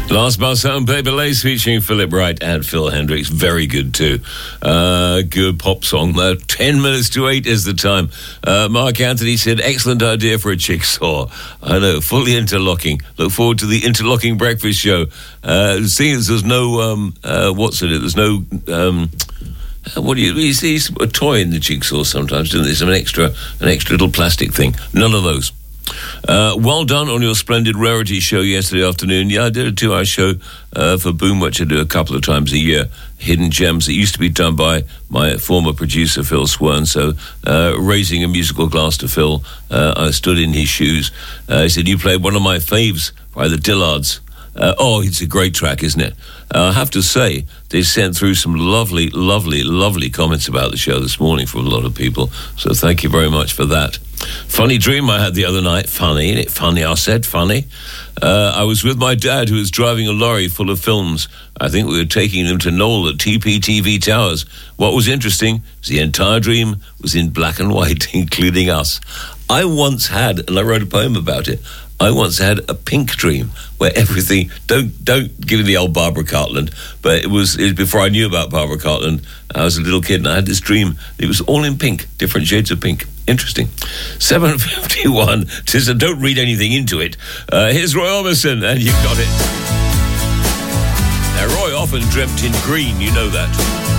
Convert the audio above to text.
Last Bus Home, Paper Lace, featuring Philip Wright and Phil Hendricks. Very good too. Good pop song. 10 minutes to 8 is the time. Mark Anthony said, excellent idea for a jigsaw. I know, fully interlocking. Look forward to the interlocking breakfast show. Seeing as there's no, what's in it? There's no, what do you see a toy in the jigsaw sometimes, don't there? Some an extra little plastic thing. None of those. Well done on your splendid rarity show yesterday afternoon. Yeah, I did a 2-hour show for Boom, which I do a couple of times a year. Hidden Gems. It used to be done by my former producer, Phil Swern. So, raising a musical glass to Phil, I stood in his shoes. He said, you played one of my faves by the Dillards. It's a great track, isn't it? I have to say, they sent through some lovely, lovely, lovely comments about the show this morning from a lot of people. So thank you very much for that. Funny dream I had the other night. Funny, isn't it? Funny, I said funny. I was with my dad, who was driving a lorry full of films. I think we were taking them to Knoll at TPTV Towers. What was interesting was the entire dream was in black and white, including us. I once had, and I wrote a poem about it, I once had a pink dream where everything, don't give me the old Barbara Cartland, but it was before I knew about Barbara Cartland. I was a little kid and I had this dream. It was all in pink, different shades of pink. Interesting. 7:51. Says, don't read anything into it. Here's Roy Orbison, and you got it. Now, Roy often dreamt in green, you know that.